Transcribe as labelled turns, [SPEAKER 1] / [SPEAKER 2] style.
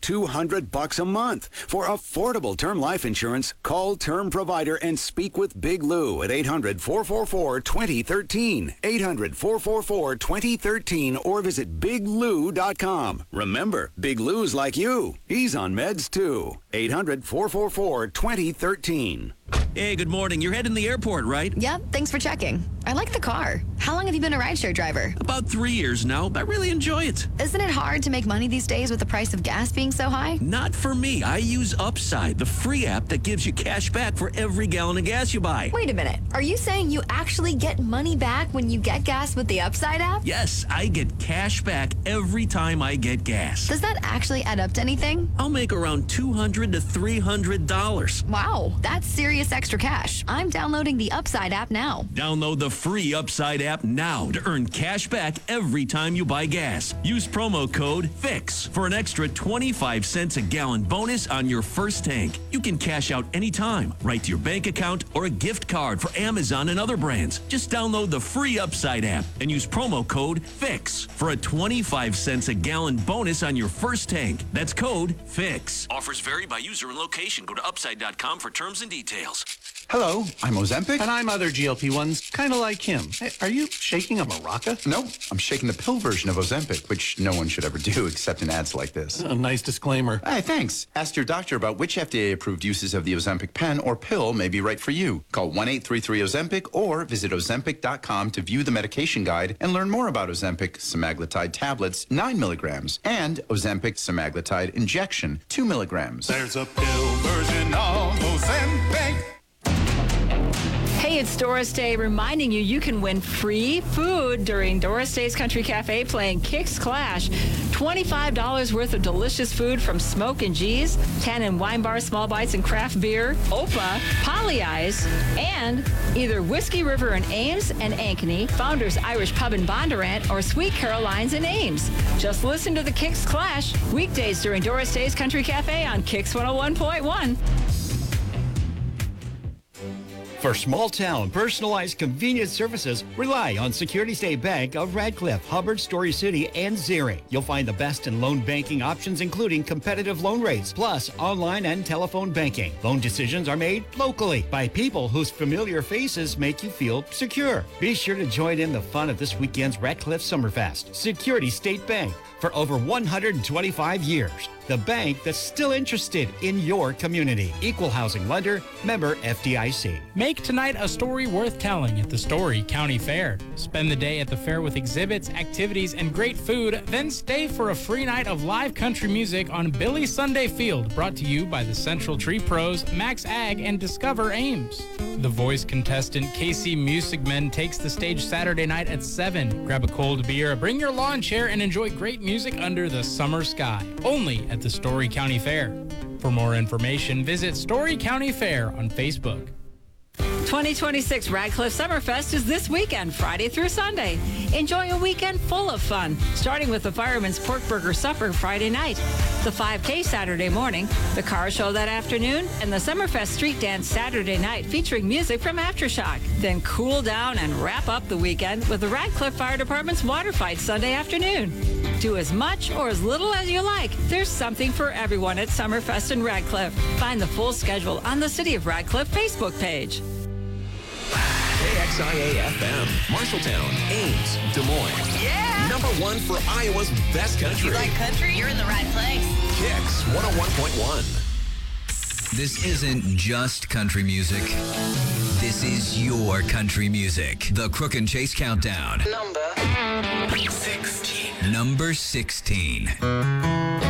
[SPEAKER 1] $200 a month. For affordable term life insurance, call Term Provider and speak with Big Lou at 800-444-2013. 800-444-2013 or visit biglou.com. Remember, Big Lou's like you. He's on meds too. 800-444-2013.
[SPEAKER 2] Hey, good morning. You're heading to the airport, right?
[SPEAKER 3] Yep, thanks for checking. I like the car. How long have you been a rideshare driver?
[SPEAKER 2] About 3 years now. I really enjoy it.
[SPEAKER 3] Isn't it hard to make money these days with the price of gas being so high?
[SPEAKER 2] Not for me. I use Upside, the free app that gives you cash back for every gallon of gas you buy.
[SPEAKER 3] Wait a minute. Are you saying you actually get money back when you get gas with the Upside app?
[SPEAKER 2] Yes, I get cash back every time I get gas.
[SPEAKER 3] Does that actually add up to anything?
[SPEAKER 2] I'll make around $200 to $300.
[SPEAKER 3] Wow, that's serious extra cash. I'm downloading the Upside app now.
[SPEAKER 2] Download the free Upside app now to earn cash back every time you buy gas. Use promo code FIX for an extra 25 cents a gallon bonus on your first tank. You can cash out anytime, right to your bank account or a gift card for Amazon and other brands. Just download the free Upside app and use promo code FIX for a 25 cents a gallon bonus on your first tank. That's code FIX. Offers vary by user and location. Go to upside.com for terms and details.
[SPEAKER 4] Hello, I'm Ozempic.
[SPEAKER 5] And I'm other GLP-1s, kind of like him. Hey, are you shaking a maraca?
[SPEAKER 4] No, I'm shaking the pill version of Ozempic, which no one should ever do except in ads like this.
[SPEAKER 5] A nice disclaimer.
[SPEAKER 4] Hey, thanks. Ask your doctor about which FDA-approved uses of the Ozempic pen or pill may be right for you. Call 1-833-OZEMPIC or visit Ozempic.com to view the medication guide and learn more about Ozempic semaglutide tablets, 9 milligrams, and Ozempic semaglutide injection, 2 milligrams.
[SPEAKER 6] There's a pill version of Ozempic.
[SPEAKER 7] Hey, it's Doris Day reminding you can win free food during Doris Day's Country Cafe playing Kicks Clash. $25 worth of delicious food from Smoke and G's, Cannon Wine Bar, Small Bites and Craft Beer, Opa, Polly Eyes, and either Whiskey River in Ames and Ankeny, Founders Irish Pub in Bondurant, or Sweet Caroline's in Ames. Just listen to the Kicks Clash weekdays during Doris Day's Country Cafe on Kicks 101.1.
[SPEAKER 8] For small-town, personalized, convenient services, rely on Security State Bank of Radcliffe, Hubbard, Story City, and Zering. You'll find the best in loan banking options, including competitive loan rates, plus online and telephone banking. Loan decisions are made locally by people whose familiar faces make you feel secure. Be sure to join in the fun of this weekend's Radcliffe Summerfest. Security State Bank, for over 125 years. The bank that's still interested in your community. Equal housing lender, member FDIC.
[SPEAKER 9] Make tonight a story worth telling at the Story County Fair. Spend the day at the fair with exhibits, activities, and great food, then stay for a free night of live country music on Billy Sunday Field, brought to you by the Central Tree Pros, Max Ag, and Discover Ames. The Voice contestant KC Musicmen takes the stage Saturday night at 7. Grab a cold beer, bring your lawn chair, and enjoy great music under the summer sky. Only at the Story County Fair. For more information, visit Story County Fair on Facebook.
[SPEAKER 7] 2026 Radcliffe Summerfest is this weekend, Friday through Sunday. Enjoy a weekend full of fun, starting with the Fireman's Pork Burger Supper Friday night, the 5K Saturday morning, the car show that afternoon, and the Summerfest Street Dance Saturday night featuring music from Aftershock. Then cool down and wrap up the weekend with the Radcliffe Fire Department's water fight Sunday afternoon. Do as much or as little as you like. There's something for everyone at Summerfest in Radcliffe. Find the full schedule on the City of Radcliffe Facebook page.
[SPEAKER 10] KXIA-FM, Marshalltown, Ames, Des Moines.
[SPEAKER 11] Yeah!
[SPEAKER 10] #1 for Iowa's best country.
[SPEAKER 11] You like country? You're in the right place.
[SPEAKER 10] Kicks 101.1.
[SPEAKER 12] This isn't just country music. This is your country music. The Crook and Chase Countdown.
[SPEAKER 11] Number 16.
[SPEAKER 12] Number 16.